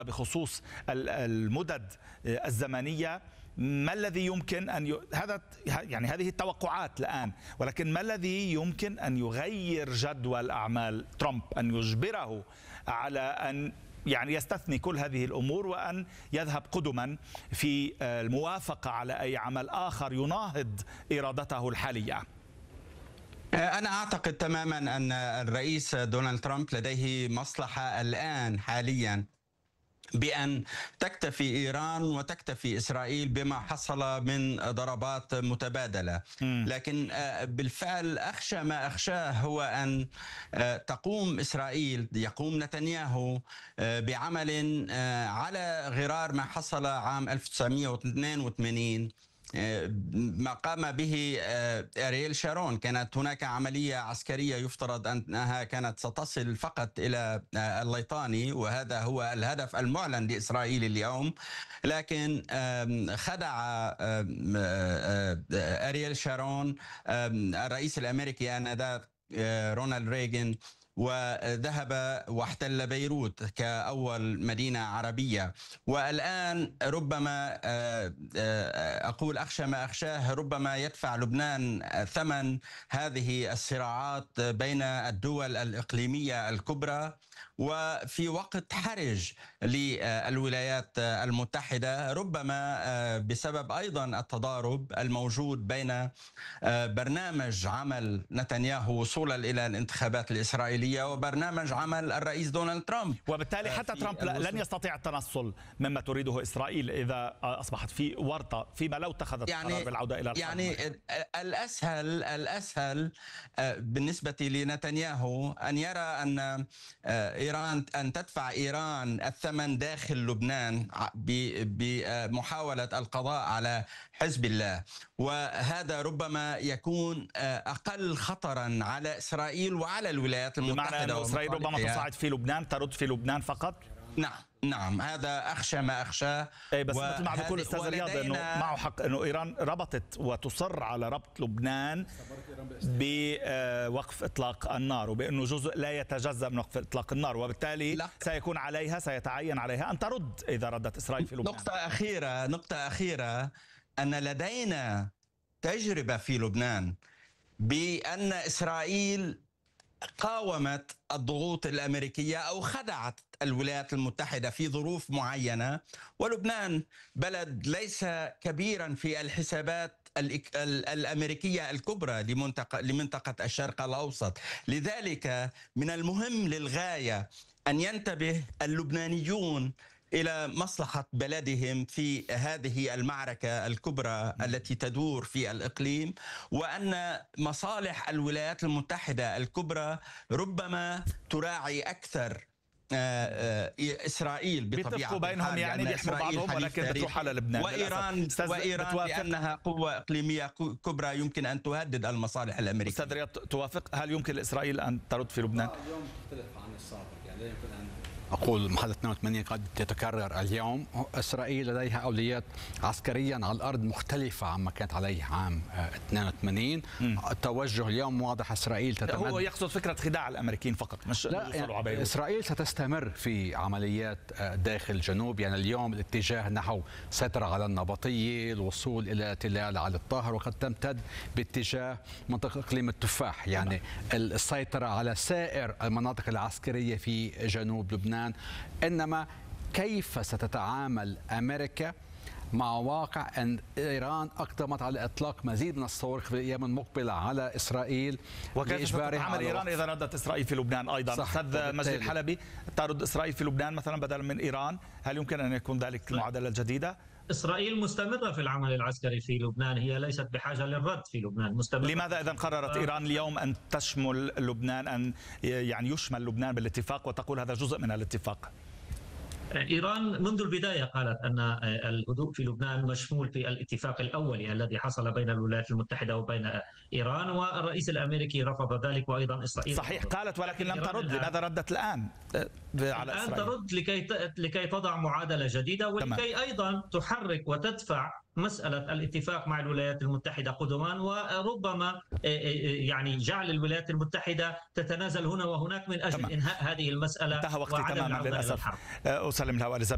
بخصوص المدد الزمنية. ما الذي يمكن أن هذه التوقعات الآن، ولكن ما الذي يمكن أن يغير جدول أعمال ترامب، أن يجبره على أن يستثني كل هذه الأمور وأن يذهب قدما في الموافقة على أي عمل آخر يناهض إرادته الحالية؟ أنا أعتقد تماما أن الرئيس دونالد ترامب لديه مصلحة الآن حاليا بأن تكتفي إيران وتكتفي إسرائيل بما حصل من ضربات متبادلة. لكن بالفعل أخشى ما أخشاه هو أن تقوم إسرائيل، يقوم نتنياهو بعمل على غرار ما حصل عام 1982 ما قام به أرييل شارون. كانت هناك عملية عسكرية يفترض أنها كانت ستصل فقط إلى الليطاني، وهذا هو الهدف المعلن لإسرائيل اليوم، لكن خدع أرييل شارون الرئيس الأمريكي آنذاك رونالد ريغان، وذهب واحتل بيروت كأول مدينة عربية. والآن ربما أقول أخشى ما أخشاه، ربما يدفع لبنان ثمن هذه الصراعات بين الدول الإقليمية الكبرى، وفي وقت حرج للولايات المتحدة، ربما بسبب أيضا التضارب الموجود بين برنامج عمل نتنياهو وصولا إلى الانتخابات الإسرائيلية وبرنامج عمل الرئيس دونالد ترامب. وبالتالي حتى ترامب لن يستطيع التنصل مما تريده إسرائيل إذا أصبحت في ورطة، فيما لو اتخذت القرار بالعودة إلى الحرب. الأسهل بالنسبة لنتنياهو أن يرى أن إيران أن تدفع إيران الثمن داخل لبنان بمحاولة القضاء على حزب الله، وهذا ربما يكون أقل خطرا على إسرائيل وعلى الولايات المتحدة. بمعنى أن إسرائيل ربما تصعد في لبنان، ترد في لبنان فقط؟ نعم، هذا أخشى ما أخشاه. بس مثل ما عم بيقول أستاذ رياض أنه معه حق، أنه إيران ربطت وتصر على ربط لبنان بوقف إطلاق النار، وبأنه جزء لا يتجزأ من وقف إطلاق النار، وبالتالي سيتعين عليها أن ترد إذا ردت إسرائيل في لبنان. نقطة أخيرة أن لدينا تجربة في لبنان بأن إسرائيل قاومت الضغوط الأمريكية أو خدعت الولايات المتحدة في ظروف معينة، ولبنان بلد ليس كبيرا في الحسابات الأمريكية الكبرى لمنطقة الشرق الأوسط. لذلك من المهم للغاية أن ينتبه اللبنانيون إلى مصلحة بلدهم في هذه المعركة الكبرى التي تدور في الإقليم، وأن مصالح الولايات المتحدة الكبرى ربما تراعي أكثر إسرائيل بطبيعة بينهم، بيحموا بعضهم، ولكن بتروح على لبنان. وإيران لأنها قوة إقليمية كبرى يمكن أن تهدد المصالح الأمريكية. أستاذ رياض، توافق؟ هل يمكن لإسرائيل أن ترد في لبنان؟ اليوم مختلف عن السابق، لا يمكن أن أقول محل 82 قد تتكرر اليوم. إسرائيل لديها أولويات عسكريا على الأرض مختلفة عما كانت عليه عام 82. التوجه اليوم واضح، إسرائيل تتمدد. هو يقصد فكرة خداع الأمريكيين فقط، مش لا، إسرائيل ستستمر في عمليات داخل الجنوب. اليوم الاتجاه نحو سيطرة على النبطية، الوصول إلى تلال على الطاهر، وقد تمتد باتجاه منطقة إقليم التفاح، السيطرة على سائر المناطق العسكرية في جنوب لبنان. إنما كيف ستتعامل أمريكا مع واقع أن إيران أقدمت على إطلاق مزيد من الصواريخ في الأيام المقبلة على إسرائيل، وكيف ستتعامل إيران إذا ردت إسرائيل في لبنان أيضا؟ أستاذ مجدي الحلبي، ترد إسرائيل في لبنان مثلا بدلا من إيران، هل يمكن أن يكون ذلك المعادلة الجديدة؟ إسرائيل مستمرة في العمل العسكري في لبنان، هي ليست بحاجة للرد في لبنان، مستمرة. لماذا إذا قررت إيران اليوم أن تشمل لبنان، أن يشمل لبنان بالاتفاق، وتقول هذا جزء من الاتفاق؟ إيران منذ البداية قالت أن الهدوء في لبنان مشمول في الاتفاق الأولي الذي حصل بين الولايات المتحدة وبين إيران، والرئيس الأمريكي رفض ذلك، وأيضا إسرائيل صحيح قالت، ولكن لم ترد. لماذا ردت الآن على إسرائيل؟ ترد لكي تضع معادلة جديدة، ولكي أيضا تحرك وتدفع مسألة الاتفاق مع الولايات المتحدة قدما، وربما جعل الولايات المتحدة تتنازل هنا وهناك من أجل إنهاء هذه المسألة. انتهى وقتي تماما للأسف. أسلم الهواء